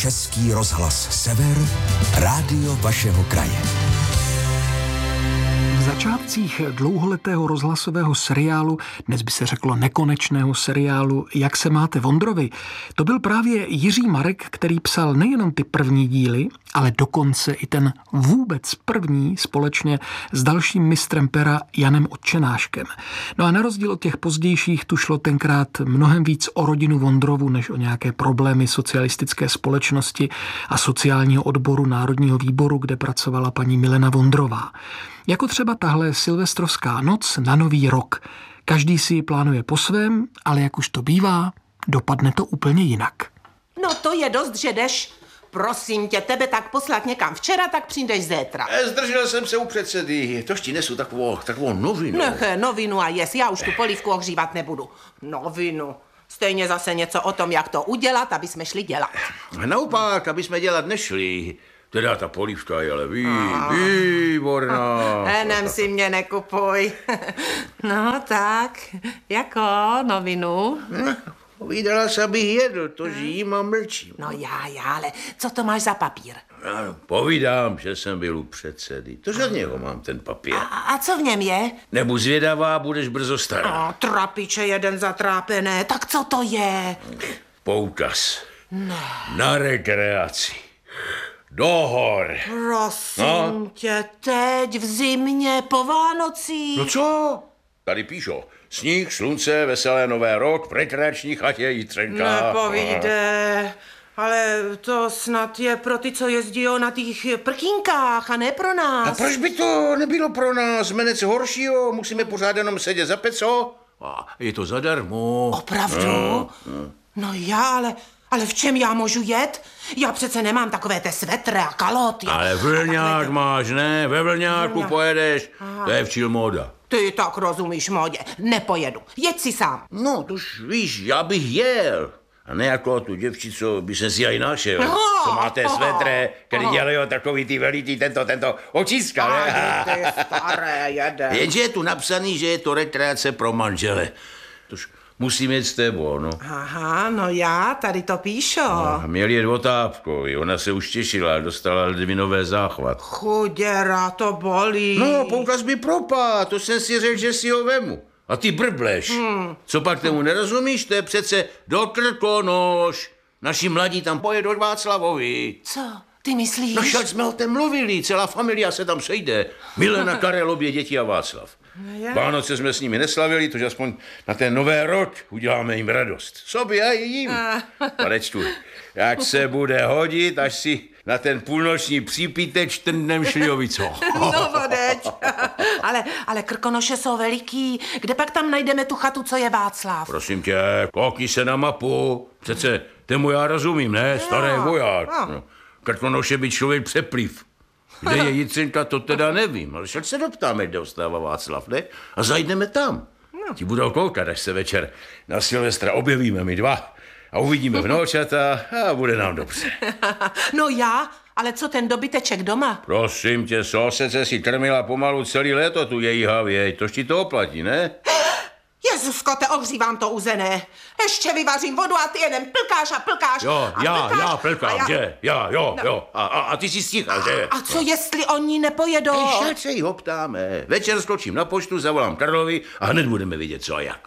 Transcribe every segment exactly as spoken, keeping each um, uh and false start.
Český rozhlas Sever, rádio vašeho kraje. V začátcích dlouholetého rozhlasového seriálu, dnes by se řeklo nekonečného seriálu Jak se máte, Vondrovi, to byl právě Jiří Marek, který psal nejenom ty první díly, ale dokonce i ten vůbec první společně s dalším mistrem pera Janem Odčenáškem. No a na rozdíl od těch pozdějších tu šlo tenkrát mnohem víc o rodinu Vondrovu, než o nějaké problémy socialistické společnosti a sociálního odboru Národního výboru, kde pracovala paní Milena Vondrová. Jako třeba tahle silvestrovská noc na Nový rok. Každý si ji plánuje po svém, ale jak už to bývá, dopadne to úplně jinak. No to je dost, že jdeš. Prosím tě, tebe tak poslat někam včera, tak přijdeš zítra. Zdržel jsem se u předsedy, tož ti nesu takovou, takovou novinu. Nech, novinu a jes, já už tu polívku ohřívat nebudu. Novinu. Stejně zase něco o tom, jak to udělat, aby jsme šli dělat. Naopak, aby jsme dělat nešli. Teda ta polívka je ale vý, výborná. Enem si mě nekupuj. No tak, jako novinu? No, povídala se, abych jedl, to žijím a mlčím. No já, já, ale co to máš za papír? No, povídám, že jsem byl u předsedy. To od něho mám ten papír. A, a co v něm je? Nebuď zvědavá, budeš brzo stará. No, trapiče jeden zatrápené, tak co to je? Poukaz. Ne. Na rekreaci. Do hor. Prosím no. tě, teď v zimě po Vánocích. No co? Tady píšou. Sníh, slunce, veselé nové rok, v rekreační chatě Jitřenka. Nepovíde. Ale to snad je pro ty, co jezdí na těch prkínkách a ne pro nás. A proč by to nebylo pro nás? Menec horšího, musíme pořád jenom sedět za peco. A je to zadarmo. Opravdu? No, no. no já, ale... Ale v čem já můžu jet? Já přece nemám takové té svetry a kaloty. Ale vlňák to... máš, ne? Ve vlňáku Vlňák. Pojedeš. Aha. To je včil móda. Ty tak rozumíš módě. Nepojedu. Jeď si sám. No, tož víš, já bych jel. A ne jako tu děvčico by se si aj našel. Aha. Co máte svetre, který dělají takový ty velitý, tento, tento očiska, ne? Ty staré jeden. Jenže je tu napsaný, že je to rekreace pro manžele. Tož musím jít s tebou, no. Aha, no já, tady to píšu. No, měl jet Otápkovi, ona se už těšila, dostala ledvinové záchvat. Chuděra, to bolí. No, poukaz by propad, to jsem si řekl, že si ho vemu. A ty brbleš. Hmm. Co pak tomu nerozumíš, to je přece do Krkonoš. Naši mladí tam pojedou k Václavovi. Co? Ty myslíš? No však jsme o tom mluvili, celá familia se tam sejde. Milena, Karel, obě děti a Václav. No Vánoce jsme s nimi neslavili, tož aspoň na ten nový rok uděláme jim radost. Sobě a jim. Panečku, jak se bude hodit, až si na ten půlnoční přípitek štrndnem šlijovico. No vodeč. ale, ale Krkonoše jsou veliký. Kde pak tam najdeme tu chatu, co je Václav? Prosím tě, koukni se na mapu. Přece tému já rozumím, ne? Starý no, voják. No. Krkonoše by člověk přepliv. Kde je Jitřenka, to teda nevím, ale však se doptáme, kde ostává Václav, ne? A zajdeme tam. No. Ti budou koukat, až se večer na Silvestra objevíme my dva a uvidíme vnoučata a bude nám dobře. No já, ale co ten dobyteček doma? Prosím tě, sosece si krmila pomalu celý léto tu její havěj, tož ti to oplatí, ne? Jezusko, te ohřívám to uzené. Ještě vyvařím vodu a ty jeden plkáš a plkáš. Jo, a já, plkáš, já plkám, já... že? Já, jo, no. jo. A, a, a ty si stíchal, že? A co jestli oni nepojedou? Ještě se jí optáme. Večer skočím na poštu, zavolám Karlovi a hned budeme vidět, co a jak.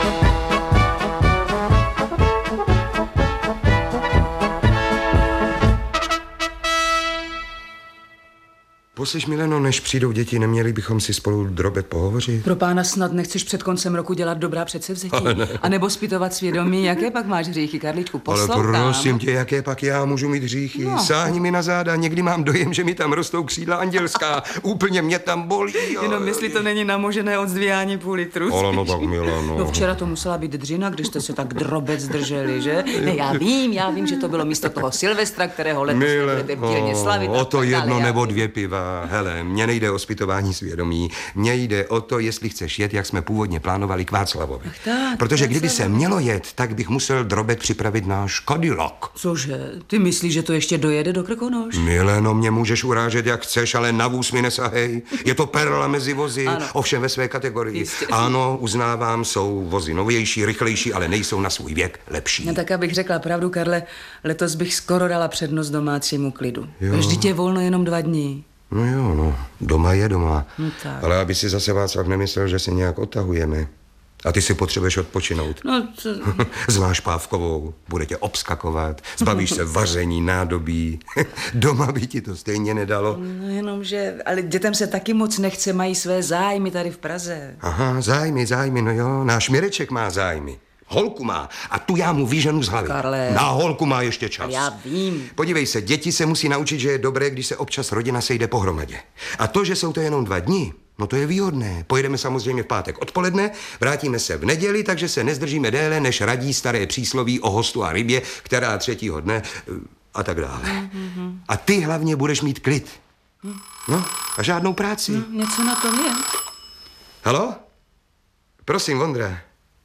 Poslyš, Mileno, než přijdou děti, neměli bychom si spolu drobet pohovořit? Pro pána snad nechceš před koncem roku dělat dobrá předsevzetí? Ne. A nebo zpytovat svědomí, jaké pak máš hříchy, Karličku, poslouchám. Ale prosím tě, jaké pak já můžu mít hříchy? No. Sáhni mi na záda, někdy mám dojem, že mi tam rostou křídla andělská. Úplně mě tam bolí. Jenom jestli to není namožené od zdvíhání půl litru. Ale no tak, Milano. No včera to musela být dřina, když jste se tak drobec zdrželi, že? Ne, já vím, já vím, že to bylo místo toho Silvestra, kterého letos budete vdělně slavit. O to jedno nebo dvě piva. A hele, mně nejde o zpytování svědomí. Mně jde o to, jestli chceš jet, jak jsme původně plánovali k Václavovi. tak, Protože kdyby Václav. se mělo jet, tak bych musel Drobek připravit náš Cadillac. Cože, ty myslíš, že to ještě dojede do Krkonoš? Mileno, mě můžeš urážet, jak chceš, ale na vůz mi nesahej. Je to perla mezi vozy, Ano. ovšem ve své kategorii. Jistě. Ano, uznávám, jsou vozy novější, rychlejší, ale nejsou na svůj věk lepší. No tak abych řekla pravdu, Karle, letos bych skoro dala přednost domácímu klidu. Jo. Vždyť je volno jenom dva dní. No jo, no, doma je doma. No tak. Ale aby si zase Václav nemyslel, že se nějak otahujeme. A ty si potřebuješ odpočinout. No, to... Zváš Pávkovou, bude tě obskakovat, zbavíš se vaření, nádobí. Doma by ti to stejně nedalo. No jenom, že... Ale dětem se taky moc nechce, mají své zájmy tady v Praze. Aha, zájmy, zájmy, no jo, náš Mireček má zájmy. Holku má a tu já mu vyženu z hlavy. Karle. Na holku má ještě čas. Já vím. Podívej se, děti se musí naučit, že je dobré, když se občas rodina sejde pohromadě. A to, že jsou to jenom dva dny, no to je výhodné. Pojedeme samozřejmě v pátek odpoledne, vrátíme se v neděli, takže se nezdržíme déle, než radí staré přísloví o hostu a rybě, která třetího dne a tak dále. Mm-hmm. A ty hlavně budeš mít klid. No a žádnou práci. No, něco na tom je. Halo? Prosím, Vondra.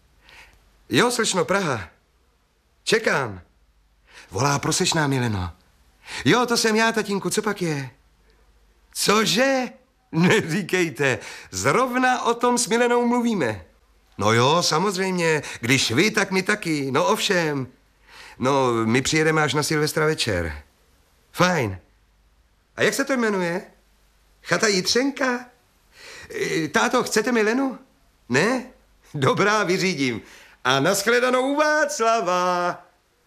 Jo, slečno, Praha. Čekám. Volá prosečná, Mileno. Jo, to jsem já, tatínku, co pak je? Cože? Neříkejte, zrovna o tom s Milenou mluvíme. No jo, samozřejmě, když vy, tak my taky, no ovšem. No, my přijedeme až na Silvestra večer. Fajn. A jak se to jmenuje? Chata Jitřenka? E, táto, chcete Milenu? Ne? Dobrá, vyřídím. A nashledanou u Václava.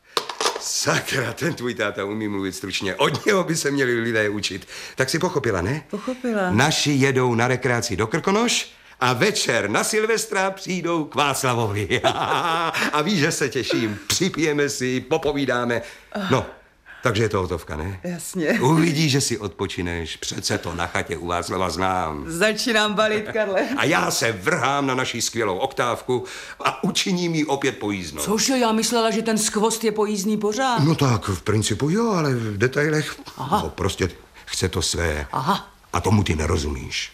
Sakra, ten tvůj táta umí mluvit stručně. Od něho by se měli lidé učit. Tak si pochopila, ne? Pochopila. Naši jedou na rekreaci do Krkonoš a večer na Silvestra přijdou k Václavovi. A víš, že se těším. Připijeme si, popovídáme. No, takže je to hotovka, ne? Jasně. Uvidíš, že si odpočineš. Přece to na chatě u Václava znám. Začínám balit, Karle. A já se vrhám na naši skvělou oktávku a učiním jí opět pojízdnou. Cože, já myslela, že ten skvost je pojízdný pořád. No tak, v principu jo, ale v detailech... Aha. No prostě chce to své. Aha. A tomu ty nerozumíš.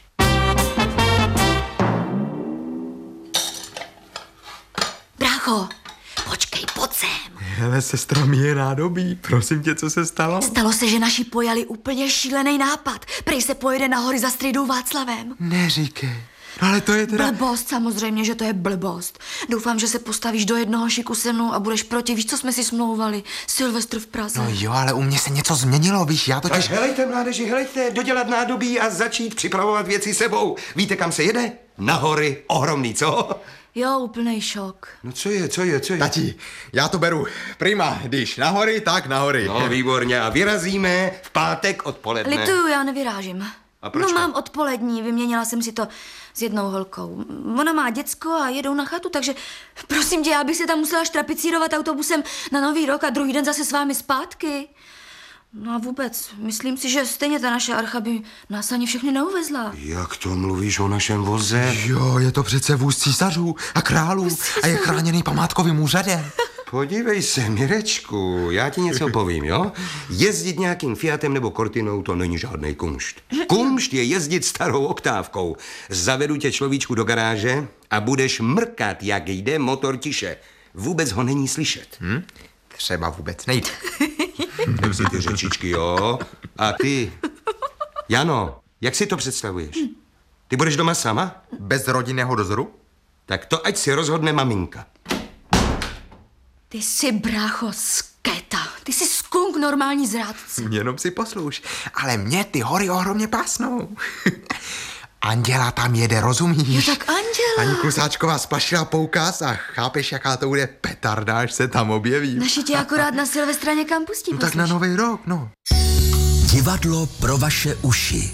Brácho, počkej, pojď sem. Hele, sestra, mi je nádobí. Prosím tě, co se stalo? Stalo se, že naši pojali úplně šílený nápad. Prej se pojede na hory za strýdou Václavem. Neříkej. No ale to je teda... Blbost, samozřejmě, že to je blbost. Doufám, že se postavíš do jednoho šiku se mnou a budeš proti. Víš, co jsme si smlouvali? Silvestr v Praze. No jo, ale u mě se něco změnilo, víš, já Tak totiž... helejte, mládeži, helejte, dodělat nádobí a začít připravovat věci sebou. Víte, kam se jede? Na hory, ohromný, co? Jo, úplnej šok. No co je, co je, co je? Tati, já to beru. Prima, když na hory, tak na hory. No, výborně, a vyrazíme v pátek odpoledne. Lituju, já nevyrážím. A proč No to? mám odpolední, vyměnila jsem si to s jednou holkou. Ona má děcko a jedou na chatu, takže prosím tě, já bych se tam musela štrapicírovat autobusem na Nový rok a druhý den zase s vámi zpátky. No a vůbec, myslím si, že stejně ta naše archa by nás ani všechny neuvezla. Jak to mluvíš o našem voze? Jo, je to přece vůz císařů a králů a je chráněný památkovým úřadem. Podívej se, Mirečku, já ti něco povím, jo? Jezdit nějakým Fiatem nebo Cortinou, to není žádnej kumšt. Kumšt je jezdit starou oktávkou. Zavedu tě, človíčku, do garáže a budeš mrkat, jak jde motor tiše. Vůbec ho není slyšet. Hm? Třeba vůbec nejde. Tak si ty řečičky, jo? A ty, Jano, jak si to představuješ? Ty budeš doma sama? Bez rodinného dozoru? Tak to ať si rozhodne maminka. Ty jsi, brácho, sketa. Ty jsi skunk normální zrádce. Jenom si posluš. Ale mě ty hory ohromně pásnou. Anděla tam jede, rozumíš? Jo, tak Anděla. Paní Klusáčková spašila poukaz a chápeš, jaká to bude petarda, až se tam objeví. Naši tě akorát na Silvestra někam pustí, No tak na poslyš. Nový rok, no. Divadlo pro vaše uši.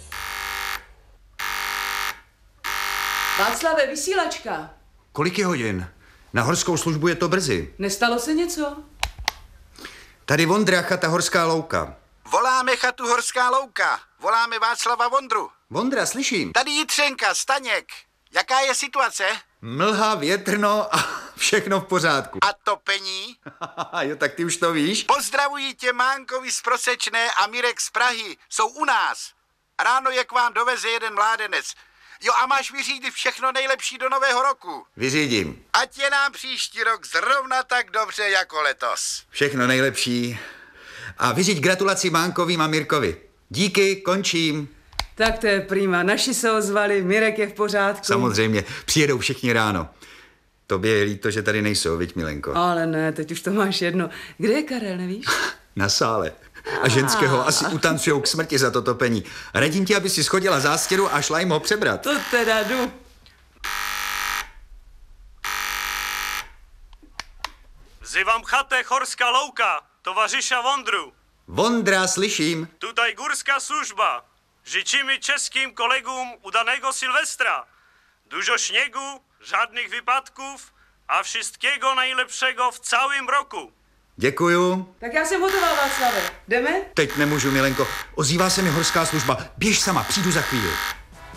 Václave, vysílačka. Kolik je hodin? Na horskou službu je to brzy. Nestalo se něco? Tady Vondra, chata Horská louka. Voláme chatu Horská louka. Voláme Václava Vondru. Vondra, slyším. Tady Jitřenka, Staněk. Jaká je situace? Mlha, větrno a všechno v pořádku. A topení? Jo, tak ty už to víš. Pozdravuji tě Mánkovi z Prosečné a Mirek z Prahy. Jsou u nás. Ráno je k vám doveze jeden mládenec. Jo, a máš vyřídit všechno nejlepší do nového roku. Vyřídím. Ať je nám příští rok zrovna tak dobře jako letos. Všechno nejlepší. A vyříď gratulaci Mánkovým a Mirkovi. Díky, končím. Tak to je prima. Naši se ozvali, Mirek je v pořádku. Samozřejmě, přijedou všichni ráno. Tobě je líto, že tady nejsou, viď, Milenko? Ale ne, teď už to máš jedno. Kde je Karel, nevíš? Na sále. A ženského asi utancujou k smrti za to topení. Radím ti, aby si schodila zástěru a šla jim ho přebrat. To teda jdu. Wzywam chatę Horská louka, towarzysza Wondru. Vondra, slyším. Tutaj górska służba. Życzymy czeskim kolegom udanego Sylwestra. Dużo śniegu, żadnych wypadków, a wszystkiego najlepszego w całym roku. Děkuju. Tak já jsem hotová, Václave. Jdeme? Teď nemůžu, Milenko. Ozývá se mi horská služba. Běž sama, přijdu za chvíli.